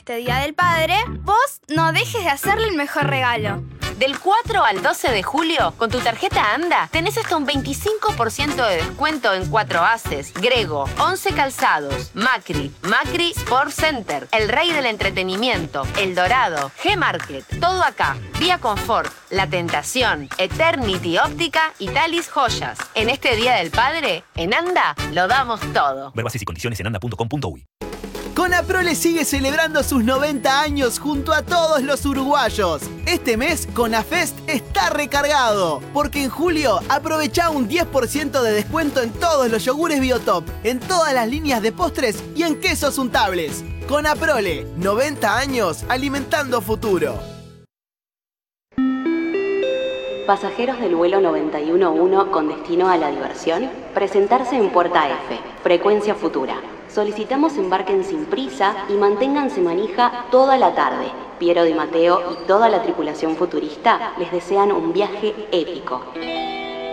este Día del Padre, vos no dejes de hacerle el mejor regalo. Del 4 al 12 de julio, con tu tarjeta ANDA, tenés hasta un 25% de descuento en 4 Aces, Grego, 11 Calzados, Macri, Macri Sport Center, El Rey del Entretenimiento, El Dorado, G-Market, Todo Acá, Vía Confort, La Tentación, Eternity Óptica y Talis Joyas. En este Día del Padre, en ANDA lo damos todo. Ver bases y condiciones en anda.com.uy. Conaprole sigue celebrando sus 90 años junto a todos los uruguayos. Este mes, Conafest está recargado, porque en julio aprovecha un 10% de descuento en todos los yogures Biotop, en todas las líneas de postres y en quesos untables. Conaprole, 90 años alimentando futuro. Pasajeros del vuelo 911 con destino a la diversión, presentarse en Puerta F, frecuencia futura. Solicitamos embarquen sin prisa y manténganse manija toda la tarde. Piero Di Matteo y toda la tripulación futurista les desean un viaje épico.